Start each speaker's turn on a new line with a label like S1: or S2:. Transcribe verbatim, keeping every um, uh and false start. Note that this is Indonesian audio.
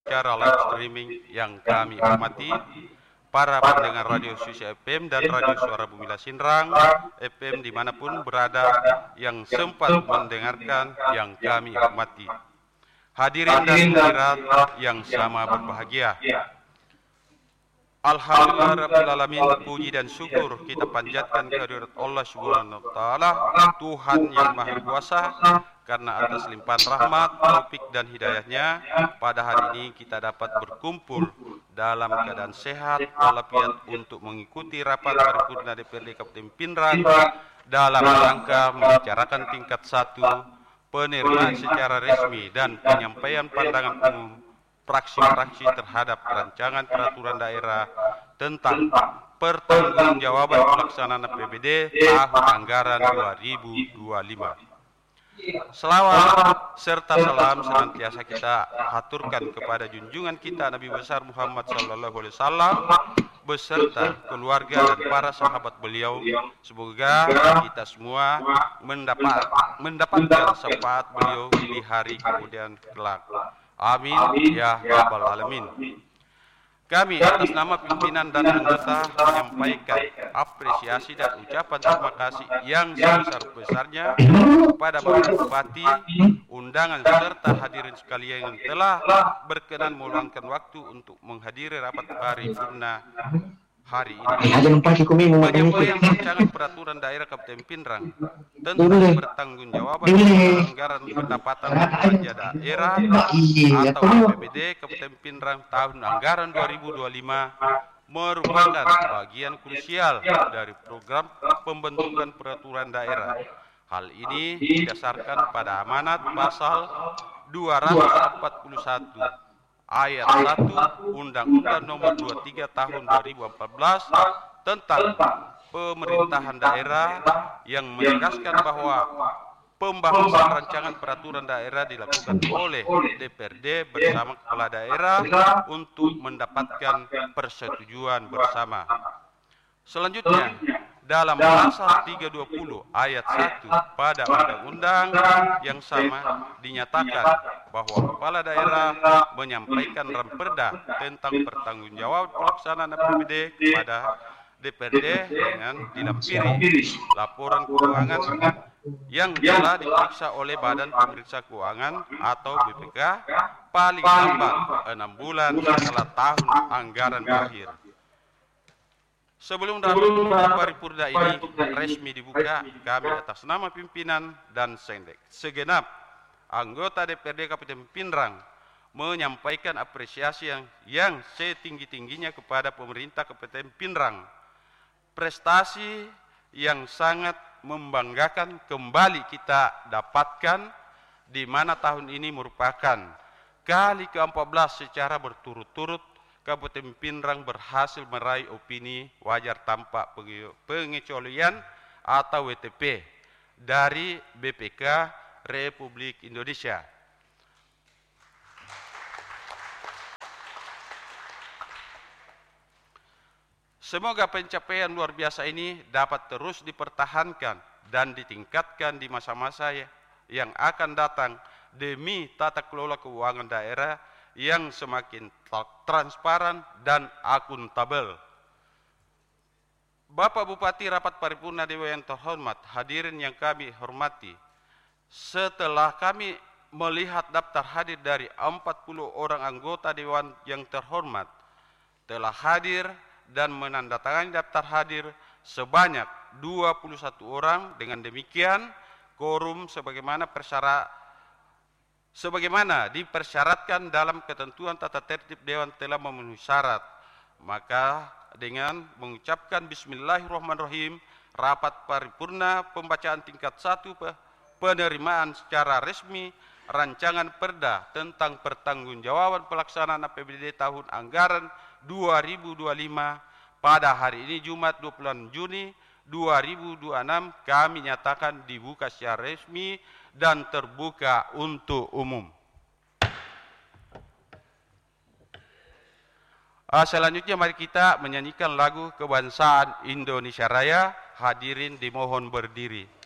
S1: secara live streaming yang kami hormati, para pendengar Radio Susi F M dan Radio Suara Bumi Lasinrang F M dimanapun berada yang sempat mendengarkan yang kami hormati. Hadirin dan hadirat yang sama berbahagia. Alhamdulillah Rabbil Alamin, puji dan syukur kita panjatkan kehadirat Allah Subhanahu wa Ta'ala, Tuhan yang Maha Kuasa, karena atas limpahan rahmat, taufik dan hidayahnya pada hari ini kita dapat berkumpul dalam keadaan sehat walafiat untuk mengikuti rapat paripurna D P R D Kabupaten Pindrang dalam rangka membicarakan tingkat satu penerimaan secara resmi dan penyampaian pandangan umum fraksi-fraksi terhadap rancangan peraturan daerah tentang pertanggungjawaban pelaksanaan A P B D tahun anggaran dua ribu dua puluh lima. Selawat serta salam senantiasa kita haturkan kepada junjungan kita Nabi besar Muhammad sallallahu alaihi wasallam beserta keluarga dan para sahabat beliau. Semoga kita semua mendapat mendapatkan syafaat beliau di hari kemudian kelak. Amin ya rabbal alamin. Kami atas nama pimpinan dan anggota menyampaikan apresiasi dan ucapan terima kasih yang sebesar-besarnya kepada Bapak Bupati, undangan serta hadirin sekalian yang telah berkenan meluangkan waktu untuk menghadiri rapat paripurna hari ini. Penyampaian rancangan peraturan daerah Kabupaten Pindrang tentang pertanggungjawaban anggaran pendapatan belanja daerah atau A P B D Kabupaten Pindrang tahun anggaran dua ribu dua puluh lima merupakan bagian krusial dari program pembentukan peraturan daerah. Hal ini didasarkan pada amanat pasal dua ratus empat puluh satu ayat satu Undang-Undang Nomor dua puluh tiga Tahun dua ribu empat belas tentang pemerintahan daerah yang menegaskan bahwa pembahasan rancangan peraturan daerah dilakukan oleh D P R D bersama kepala daerah untuk mendapatkan persetujuan bersama. Selanjutnya, dalam pasal tiga ratus dua puluh ayat satu pada undang-undang yang sama dinyatakan bahwa kepala daerah menyampaikan ramperda tentang pertanggungjawaban pelaksanaan A P B D kepada D P R D dengan dilampiri laporan keuangan yang telah diperiksa oleh Badan Pemeriksa Keuangan atau B P K paling lambat enam bulan setelah tahun anggaran berakhir. Sebelum rapat paripurna ini resmi dibuka, kami atas nama pimpinan dan segenap anggota D P R D Kabupaten Pindrang menyampaikan apresiasi yang, yang setinggi-tingginya kepada pemerintah Kabupaten Pindrang. Prestasi yang sangat membanggakan kembali kita dapatkan, di mana tahun ini merupakan kali ke empat belas secara berturut-turut Kabupaten Pindrang berhasil meraih opini wajar tanpa pengecualian atau W T P dari B P K Republik Indonesia. Semoga pencapaian luar biasa ini dapat terus dipertahankan dan ditingkatkan di masa-masa yang akan datang demi tata kelola keuangan daerah yang semakin transparan dan akuntabel. Bapak Bupati, rapat paripurna dewan yang terhormat, hadirin yang kami hormati, setelah kami melihat daftar hadir dari empat puluh orang anggota dewan yang terhormat telah hadir dan menandatangani daftar hadir sebanyak dua puluh satu orang. Dengan demikian, quorum sebagaimana persyarat sebagaimana dipersyaratkan dalam ketentuan tata tertib dewan telah memenuhi syarat. Maka dengan mengucapkan bismillahirrahmanirrahim, rapat paripurna pembacaan tingkat satu penerimaan secara resmi rancangan perda tentang pertanggungjawaban pelaksanaan A P B D tahun anggaran dua ribu dua puluh lima pada hari ini Jumat dua puluh enam Juni dua ribu dua puluh enam kami nyatakan dibuka secara resmi dan terbuka untuk umum. Uh, selanjutnya mari kita menyanyikan lagu kebangsaan Indonesia Raya. Hadirin dimohon berdiri.